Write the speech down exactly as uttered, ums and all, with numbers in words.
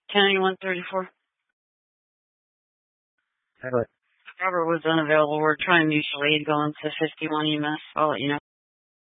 ten eighty-one thirty-four. Have it. Robert was unavailable. We're trying mutual aid going to fifty-one E M S. I'll let you know.